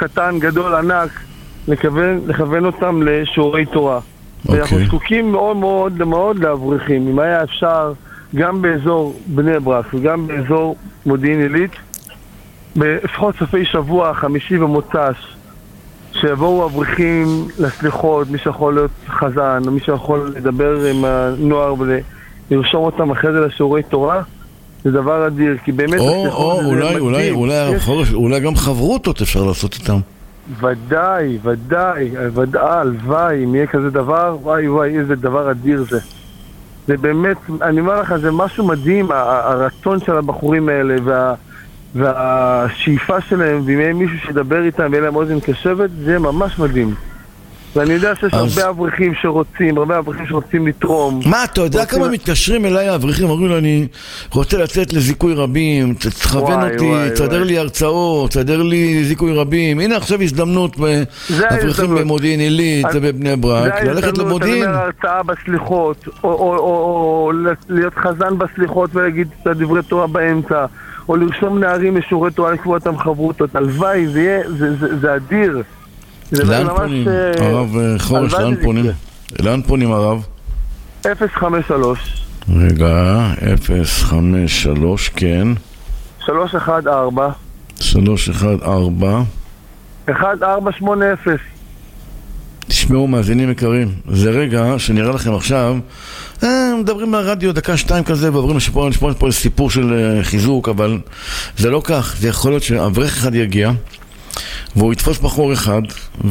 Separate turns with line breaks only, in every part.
קטן, גדול, ענק, לכוון אותם לשיעורי תורה. ואנחנו זקוקים מאוד מאוד מאוד לאברכים. אם היה אפשר, גם באזור בני ברק וגם באזור מודיעין עילית, לפחות סופי שבוע, חמישי ומוצ"ש, שיבואו אברכים לסליחות, מי שיכול להיות חזן, או מי שיכול לדבר עם הנוער ולרשום אותם אחרי זה לשיעורי תורה, זה דבר אדיר, כי באמת
או אולי גם חברותות אפשר לעשות איתם.
ודאי, הלוואי, אם יהיה כזה דבר, וואי, איזה דבר אדיר זה. זה באמת, אני אומר לך, זה משהו מדהים, הרצון של הבחורים האלה והשאיפה שלהם, ואם יהיה מישהו שידבר איתם ויהיה להם אוזן קשבת, זה ממש מדהים. ואני יודע שיש הרבה אברכים שרוצים לתרום.
מה, אתה יודע כמה מתקשרים אליי האברכים, אומרים לו, אני רוצה לצאת לזיכוי רבים, תכוון אותי, תסדר לי הרצאות, תסדר לי זיכוי רבים. הנה עכשיו הזדמנות באברכים במודיעין עילית ובבני ברק, ללכת למודיעין.
זה הרצאה בסליחות, או להיות חזן בסליחות ולהגיד את דברי תורה באמצע, או לרשום נערים משיעורי תורה לקבוע אותם חברותות. הלוואי, זה אדיר.
לאן פונים? הרב חורש, לאן פונים הרב?
053
רגע, 053, כן
314 1480.
תשמעו מאזינים יקרים, זה רגע שנראה לכם עכשיו מדברים מהרדיו דקה שתיים כזה ועוברים לשפור פה סיפור של חיזוק, אבל זה לא כך. זה יכול להיות שאברך אחד יגיע והוא יתפוס בחור אחד,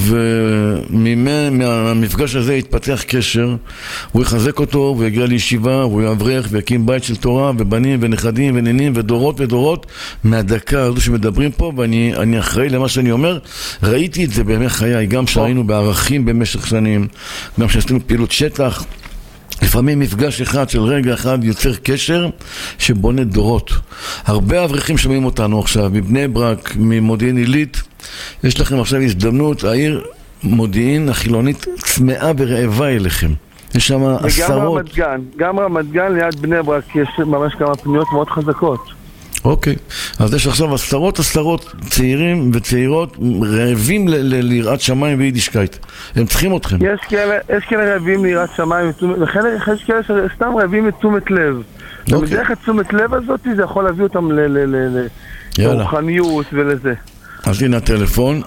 ומהמפגש הזה יתפתח קשר, הוא יחזק אותו, הוא יגיע לישיבה, הוא יברך ויקים בית של תורה, ובנים ונכדים ונינים ודורות ודורות מהדקה הזו שמדברים פה, ואני אחראי למה שאני אומר. ראיתי את זה בימי חיי, גם שהיינו בערכים במשך שנים, גם שעשינו פעילות שטח, לפעמים מפגש אחד של רגע אחד יוצר קשר שבונה דורות. הרבה אברכים שומעים אותנו עכשיו, מבני ברק, ממודיעין עילית. יש לכם עכשיו הזדמנות, העיר מודיעין החילונית צמאה ורעבה אליכם. יש שם עשרות.
גם רמת גן ליד בני ברק יש ממש כמה פניות מאוד חזקות.
אוקיי, אז יש עכשיו עשרות צעירים וצעירות רעבים ליראת שמיים ויידישקייט. הם צריכים אתכם.
יש כאלה רעבים ליראת שמיים, וכן יש כאלה שסתם רעבים לתשומת לב. ובדרך התשומת לב הזאת זה יכול להביא אותם לרוחניות ולזה.
אז הנה הטלפון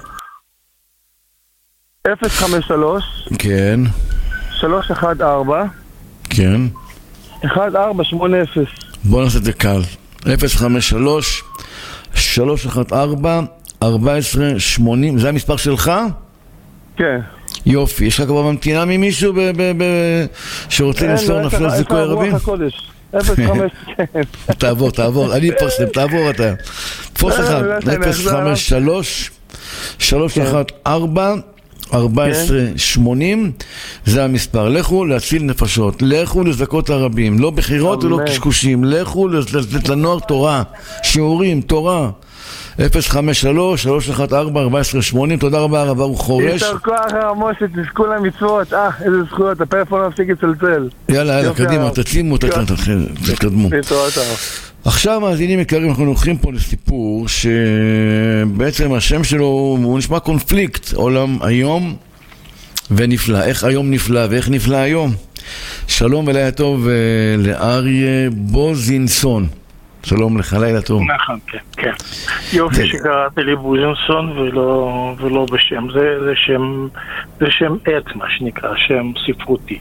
053
כן
314
כן
1480.
בוא נעשה את זה קל. 053 314 1480. זה המספר שלך?
כן.
יופי. יש לך כבר ממתינה ממישהו שרוצה למסור נפשו זיכוי רבים?
05, כן.
תעבור, אני אפרסם, תעבור אתה. תפוס אחד, 053 314 1480, זה המספר. לכו להציל נפשות, לכו לזכות הרבים, לא בחירות ולא קשקושים, לכו לתת לנוער תורה, שיעורים, תורה. 053 314 1480. תודה רבה הרב ברוך חורש.
יישר כוח הרב משה, תזכו למצוות. איזה זכויות, הפלאפון מפסיק לצלצל.
יאללה, קדימה, תצימו, תתקדמו. עכשיו מאזינים יקרים, אנחנו הולכים פה לסיפור שבעצם השם שלו הוא נשמע קונפליקט, עולם היום ונפלא. איך היום נפלא ואיך נפלא היום? שלום ולילה טוב לאריה בוזינסון. שלום לך, לילה טוב.
נכון, כן. יופי שקראת לי בוזינסון ולא בשם. זה שם עט, מה שנקרא, שם ספרותי.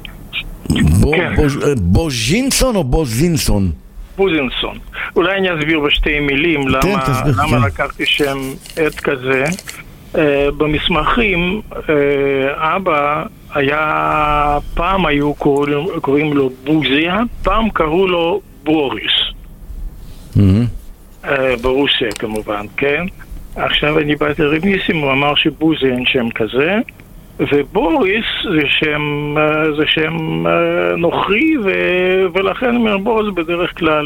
בוז'ינסון או בוזינסון?
בוזינסון. אולי אני אסביר בשתי מילים למה לקחתי שם עט כזה. במסמכים אבא היה, פעם היו קוראים לו בוזיה, פעם קראו לו בוריס. ברוסיה כמובן, כן? עכשיו אני באתי רב ניסים, הוא אמר שבוזי אין שם כזה, ובוריס זה שם נוכרי, ולכן בוריס בדרך כלל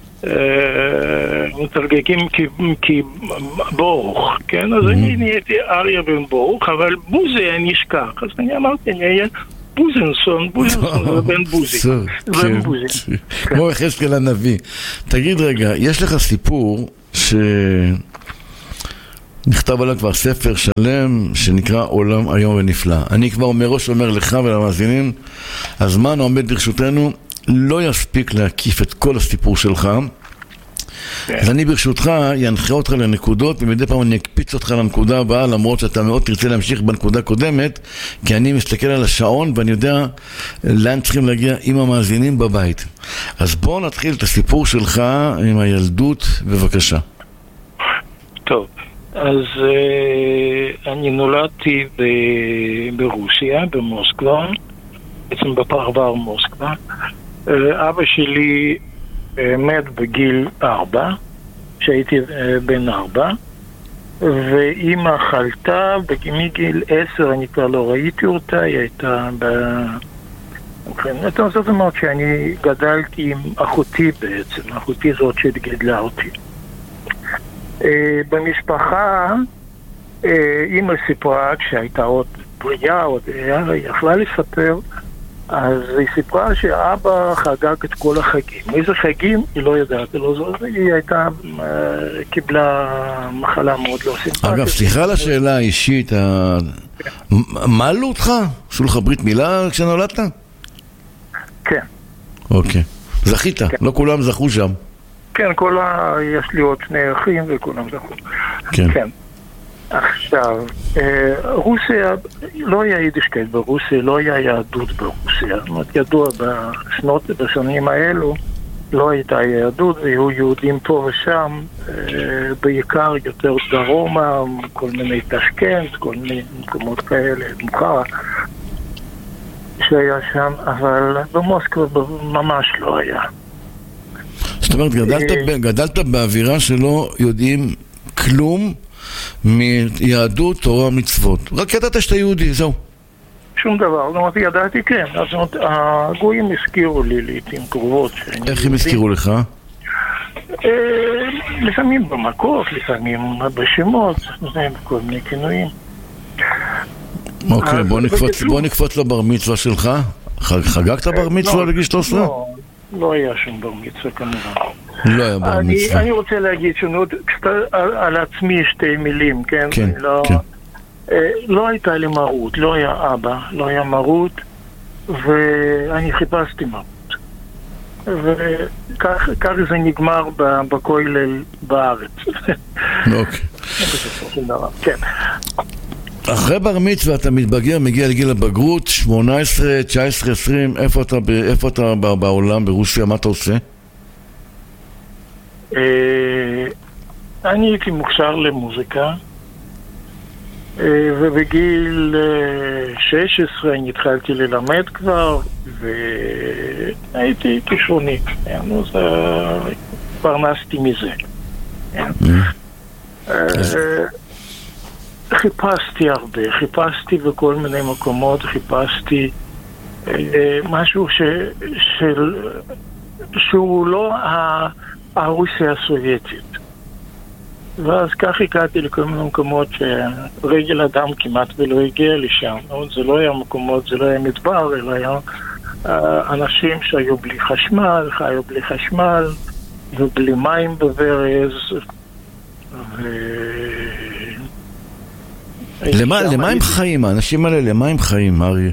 מתרגגים כברוך, כן? אז אני נהייתי אריה בן ברוך, אבל בוזי אני אשכח, אז אני אמרתי, אני אהיה בוזינסון זה בן בוזי.
כמו יחזקאל הנביא. תגיד רגע, יש לך סיפור נכתב עליו כבר ספר שלם שנקרא עולם היום ונפלא. אני כבר מראש אומר לך ולמאזינים, הזמן העומד ברשותנו לא יספיק להקיף את כל הסיפור שלך, אז אני ברשותך ינחה אותך לנקודות, ומדי פעם אני אקפיץ אותך לנקודה הבאה, למרות שאתה מאוד תרצה להמשיך בנקודה קודמת, כי אני מסתכל על השעון ואני יודע לאן צריכים להגיע עם המאזינים בבית. אז בוא נתחיל את הסיפור שלך עם הילדות, בבקשה.
טוב, אז אני נולדתי ברוסיה, במוסקבה, בעצם בפרבר מוסקבה. אבא שלי מת בגיל 4, שהייתי בן 4, ואמא חלתה מגיל 10, אני כבר לא ראיתי אותה, היא הייתה זאת אומרת שאני גדלתי עם אחותי בעצם, אחותי זאת שגדלה אותי. במשפחה, אמא סיפרה כשהייתה עוד בריאה, עוד יכלה לספר, אז היא סיפרה שאבא חגג את כל החגים. איזה חגים? היא לא יודעת, היא הייתה, קיבלה מחלה מאוד לא סימפטית.
אגב, סליחה לשאלה האישית, מה עלו אותך? עשו לך ברית מילה כשנולדת?
כן.
אוקיי. זכית, לא כולם זכו שם.
כן, יש לי עוד 2 אחים וכולם זכו. כן. עכשיו, רוסיה, לא היה יידישקייט ברוסיה, לא היה יהדות ברוסיה. זאת אומרת, ידוע בשנים האלו, לא הייתה יהדות, והיו יהודים פה ושם, בעיקר יותר דרומה, כל מיני תשכנט, כל מיני מקומות כאלה, מוכר, שהיה שם, אבל במוסקבה ממש לא היה.
זאת אומרת, גדלת באווירה שלא יודעים כלום מיהדות, תורה, מצוות. רק ידעת שאתה יהודי, זהו.
שום דבר, זאת אומרת, ידעתי כן. זאת אומרת, הגויים הזכירו לי לעתים קרובות.
איך הם הזכירו לך?
לפעמים במכות, לפעמים בשמות, כל מיני כינויים.
אוקיי, בוא נקפוץ לבר מצווה שלך. חגגת בר מצווה לגיל 13?
לא היה שום בר מצווה כמובן.
לא היה בר מצווה.
אני רוצה להגיד על עצמי 2 מילים, כן?
כן.
לא הייתה לי מרות, לא היה אבא, לא היה מרות, ואני חיפשתי מרות. וכך זה נגמר בכולל בארץ.
אוקיי.
כן.
אחרי בר מצווה אתה מתבגר, מגיע לגיל הבגרות, 18, 19, 20, איפה אתה בעולם, ברוסיה, מה אתה עושה?
אני הייתי מוכשר למוזיקה, ובגיל 16 אני התחלתי ללמד כבר, והייתי כישרוני, אז פרנסתי מזה. חיפשתי הרבה, חיפשתי בכל מיני מקומות, חיפשתי משהו שהוא לא הרוסיה הסובייטית. ואז כך הגעתי לכל מיני מקומות שרגל אדם כמעט ולא הגיע לשם. זה לא היה מקומות, זה לא היה מדבר, אלא היה אנשים שהיו בלי חשמל, חיו בלי חשמל, ובלי מים בברז.
למה הם חיים? האנשים האלה, למה הם חיים, אריה?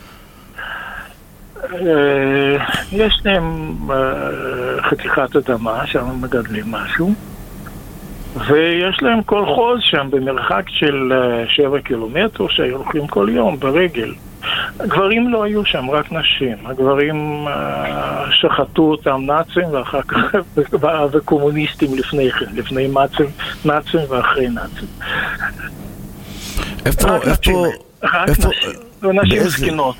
יש להם חתיכת אדמה, שם מגדלים משהו, ויש להם קולחוז שם במרחק של 7 קילומטר שהיו הולכים כל יום ברגל. הגברים לא היו שם, רק נשים. הגברים שחטו אותם נאצים ואחר כך וקומוניסטים לפני כן, לפני נאצים ואחרי נאצים.
איפה
נשים סכינות.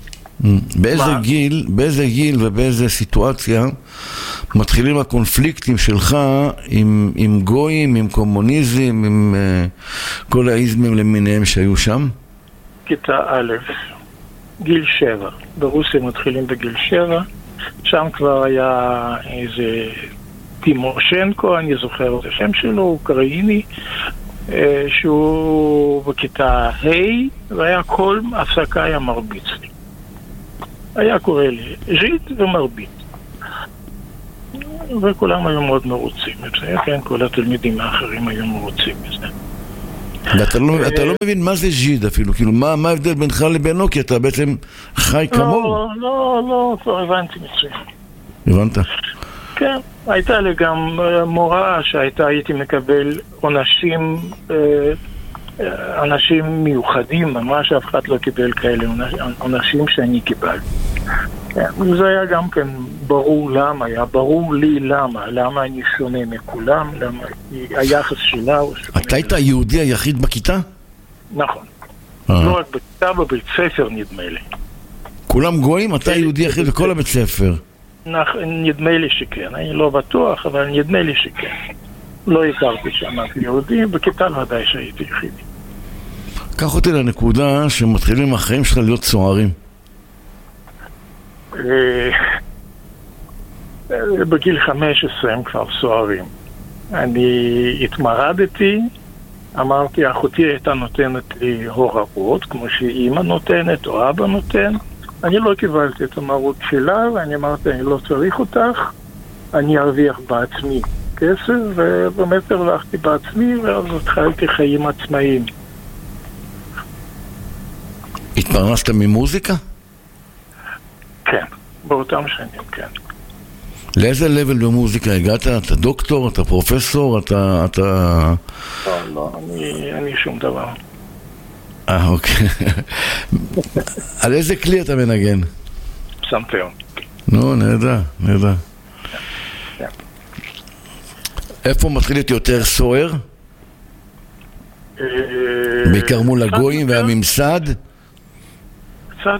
באיזה גיל ובאיזה סיטואציה מתחילים הקונפליקטים שלך עם גויים, עם קומוניזם, עם כל האיזמים למיניהם שהיו שם?
כיתה א', גיל 7. ברוסיה מתחילים בגיל 7. שם כבר היה איזה טימושנקו, אני זוכר את השם שלו, אוקראיני, שהוא בכיתה ה' והיה כל הפסקה היה מרביץ לי. היה קורא לי ז'יט ומרביט. וכולם היו מאוד מרוצים. כן, כל התלמידים האחרים היו מרוצים מזה.
ואתה לא מבין מה זה ג'יד אפילו, כאילו מה ההבדל בינך לבינו, כי אתה בעצם חי כמוהו.
לא, כבר הבנתי מצוין.
הבנת?
כן, הייתה לי גם מורה הייתי מקבל אנשים מיוחדים, ממש אף אחד לא קיבל כאלה אנשים שאני קיבל. זה היה גם כן ברור למה, היה ברור לי למה אני שונה מכולם, למה היחס שלה.
אתה היית היהודי היחיד בכיתה?
נכון. לא רק בכיתה, בבית ספר נדמה לי.
כולם גויים? אתה היהודי היחיד בכל הבית ספר?
נדמה לי שכן, אני לא בטוח, אבל נדמה לי שכן. לא הכרתי שם יהודי, בכיתה ודאי שהייתי יחידי.
קח אותי לנקודה שמתחילים החיים שלך להיות סוערים.
בגיל 15 הם כבר סוערים. אני התמרדתי, אמרתי, אחותי הייתה נותנת לי הוראות, כמו שאימא נותנת או אבא נותן. אני לא קיבלתי את המרות שלה, ואני אמרתי, אני לא צריך אותך, אני ארוויח בעצמי כסף, ובאמת הרווחתי בעצמי, ואז התחלתי חיים עצמאיים.
התפרנסת ממוזיקה?
כן, באותם שנים, כן.
לאיזה לבל במוזיקה הגעת? אתה דוקטור? אתה פרופסור? אתה...
לא, אני שום דבר.
אוקיי. על איזה כלי אתה מנגן?
פסנתר.
נו, נהדר. איפה מתחיל להיות יותר סוער? בעיקר מול הגויים והממסד?
קצת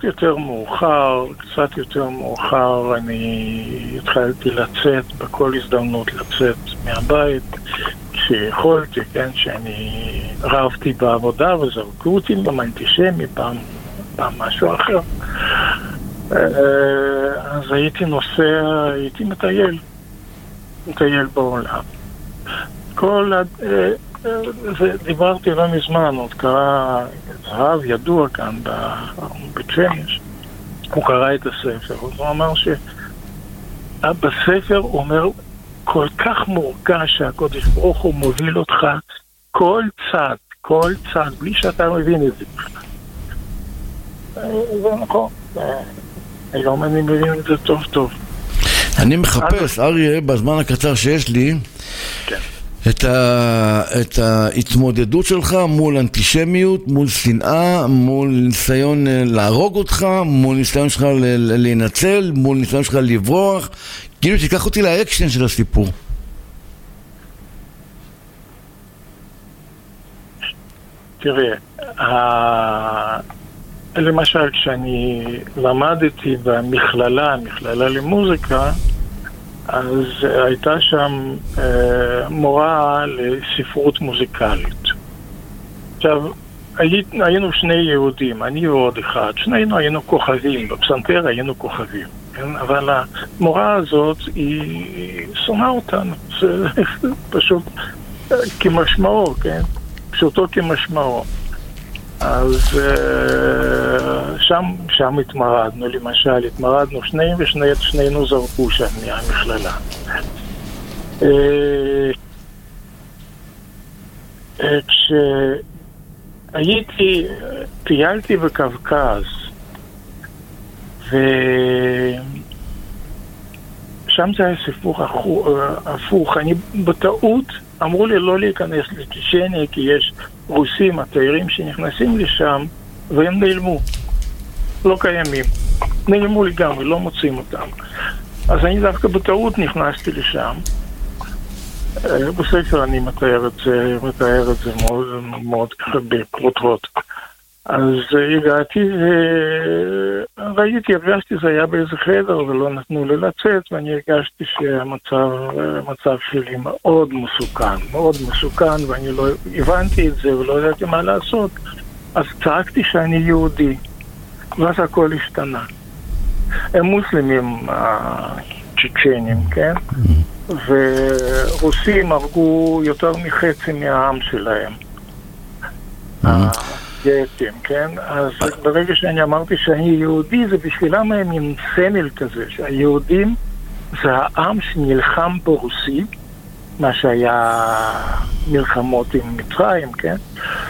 יותר מאוחר אני התחלתי לצאת, בכל הזדמנות לצאת מהבית כשיכולתי, כן, שאני רבתי בעבודה וזרקו אותי פעם אנטישמי, פעם משהו אחר. אז הייתי מטייל בעולם. דיברתי לא מזמן, עוד קרא זהב ידוע כאן בבית שמש, הוא קרא את הספר, הוא אמר שבספר הוא אומר כל כך מורגש שהקודש ברוך הוא מוביל אותך כל צד, בלי שאתה מבין את זה. זה נכון, היום אני מבין את זה טוב.
אני מחפש, אריה, בזמן הקצר שיש לי,
כן.
את ההתמודדות שלך מול אנטישמיות, מול שנאה, מול ניסיון להרוג אותך, מול ניסיון שלך להינצל, מול ניסיון שלך לברוח. כאילו תיקח אותי לאקשן של הסיפור.
תראה, למשל כשאני למדתי במכללה למוזיקה, אז הייתה שם מורה לספרות מוזיקלית. עכשיו, היינו שני יהודים, אני ועוד אחד, שנינו היינו כוכבים, בפסנתר היינו כוכבים, כן? אבל המורה הזאת היא שונאה אותנו, זה פשוט כמשמעו, כן? פשוטו כמשמעו. אז שם התמרדנו, למשל, שנינו זרקו שם מהמכללה. טיילתי בקווקז, ושם זה היה סיפור הפוך. אני בטעות, אמרו לי לא להיכנס לצ'צ'ניה, כי יש רוסים, התיירים שנכנסים לשם, והם נעלמו. לא קיימים. נעלמו לגמרי, לא מוצאים אותם. אז אני דווקא בטעות נכנסתי לשם. בספר אני מתאר את זה מאוד ככה בפרוטרוט. אז הגעתי וראיתי, הרגשתי זה היה באיזה חדר ולא נתנו לי לצאת, ואני הרגשתי שהמצב שלי מאוד מסוכן, ואני לא הבנתי את זה ולא ידעתי מה לעשות. אז צעקתי שאני יהודי, ואז הכל השתנה. הם מוסלמים צ'צ'נים, כן? ורוסים הרגו יותר מחצי מהעם שלהם. גאטים, כן? אז ברגע שאני אמרתי שאני יהודי, זה בשבילם היה מין סמל כזה, שהיהודים זה העם שנלחם ברוסים, מה שהיה מלחמות עם מצרים, כן?